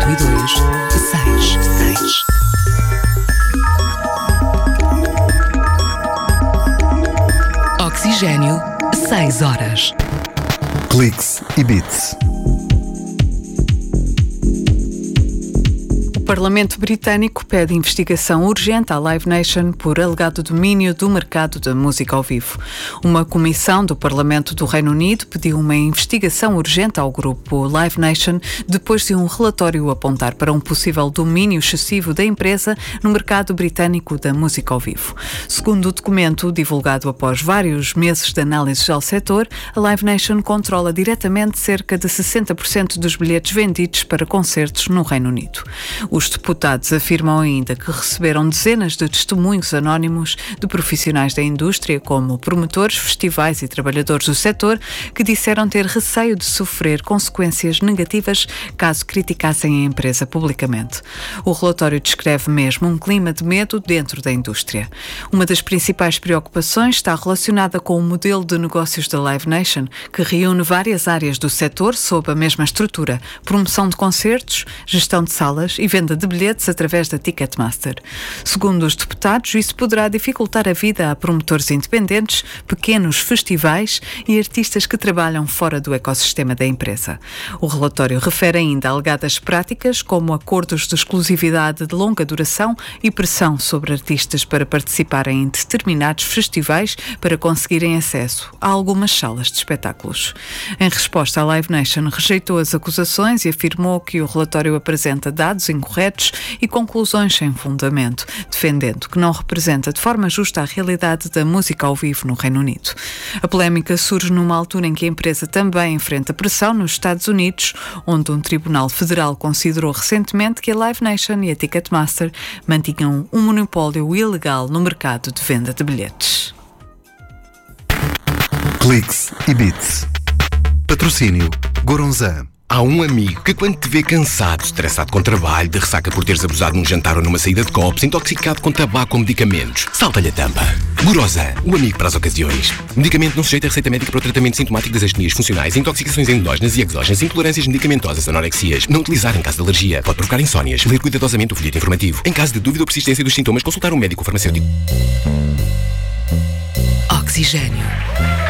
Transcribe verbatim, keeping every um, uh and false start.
e dois, seis, seis. Oxigênio, seis horas. Cliques e Beats. O Parlamento Britânico pede investigação urgente à Live Nation por alegado domínio do mercado da música ao vivo. Uma comissão do Parlamento do Reino Unido pediu uma investigação urgente ao grupo Live Nation depois de um relatório apontar para um possível domínio excessivo da empresa no mercado britânico da música ao vivo. Segundo o documento, divulgado após vários meses de análises ao setor, a Live Nation controla diretamente cerca de sessenta por cento dos bilhetes vendidos para concertos no Reino Unido. Os deputados afirmam ainda que receberam dezenas de testemunhos anónimos de profissionais da indústria, como promotores, festivais e trabalhadores do setor, que disseram ter receio de sofrer consequências negativas caso criticassem a empresa publicamente. O relatório descreve mesmo um clima de medo dentro da indústria. Uma das principais preocupações está relacionada com o modelo de negócios da Live Nation, que reúne várias áreas do setor sob a mesma estrutura: promoção de concertos, gestão de salas e venda de bilhetes através da Ticketmaster. Segundo os deputados, isso poderá dificultar a vida a promotores independentes, pequenos festivais e artistas que trabalham fora do ecossistema da empresa. O relatório refere ainda a alegadas práticas como acordos de exclusividade de longa duração e pressão sobre artistas para participarem em determinados festivais para conseguirem acesso a algumas salas de espetáculos. Em resposta, a Live Nation rejeitou as acusações e afirmou que o relatório apresenta dados incorretos e conclusões sem fundamento, defendendo que não representa de forma justa a realidade da música ao vivo no Reino Unido. A polémica surge numa altura em que a empresa também enfrenta pressão nos Estados Unidos, onde um tribunal federal considerou recentemente que a Live Nation e a Ticketmaster mantinham um monopólio ilegal no mercado de venda de bilhetes. Cliques e Beats. Patrocínio Goronzan. Há um amigo que, quando te vê cansado, estressado com trabalho, de ressaca por teres abusado num jantar ou numa saída de copos, intoxicado com tabaco ou medicamentos, salta-lhe a tampa. Goronzan, o amigo para as ocasiões. Medicamento não sujeito a receita médica para o tratamento sintomático das astenias funcionais, intoxicações endógenas e exógenas, intolerâncias medicamentosas, anorexias. Não utilizar em caso de alergia. Pode provocar insónias. Ler cuidadosamente o folheto informativo. Em caso de dúvida ou persistência dos sintomas, consultar um médico ou farmacêutico. Oxigênio.